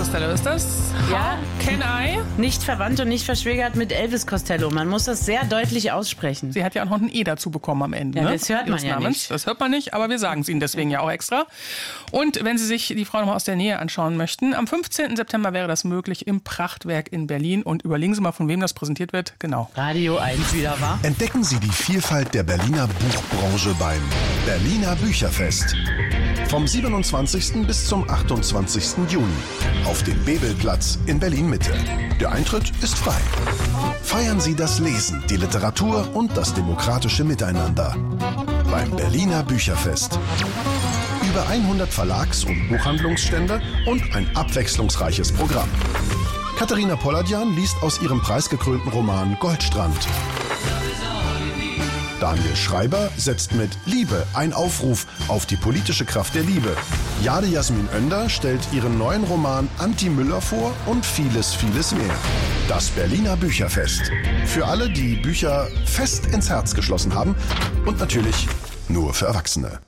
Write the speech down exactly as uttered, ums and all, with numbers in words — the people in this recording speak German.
Costello ist das? Ja. How can I? Nicht verwandt und nicht verschwägert mit Elvis Costello. Man muss das sehr deutlich aussprechen. Sie hat ja auch noch ein E dazu bekommen am Ende. Ja, ne? das hört man Ihres ja Namens. nicht. Das hört man nicht, aber wir sagen es Ihnen deswegen ja auch extra. Und wenn Sie sich die Frau nochmal aus der Nähe anschauen möchten, am fünfzehnten September wäre das möglich im Prachtwerk in Berlin. Und überlegen Sie mal, von wem das präsentiert wird. Genau. Radio eins wieder, wa? Entdecken Sie die Vielfalt der Berliner Buchbranche beim Berliner Bücherfest. Vom siebenundzwanzigsten bis zum achtundzwanzigsten Juni auf dem Bebelplatz in Berlin-Mitte. Der Eintritt ist frei. Feiern Sie das Lesen, die Literatur und das demokratische Miteinander beim Berliner Bücherfest. Über hundert Verlags- und Buchhandlungsstände und ein abwechslungsreiches Programm. Katharina Polladian liest aus ihrem preisgekrönten Roman Goldstrand. Daniel Schreiber setzt mit Liebe ein Aufruf auf die politische Kraft der Liebe. Jade Jasmin Oender stellt ihren neuen Roman Anti Müller vor und vieles, vieles mehr. Das Berliner Bücherfest. Für alle, die Bücher fest ins Herz geschlossen haben und natürlich nur für Erwachsene.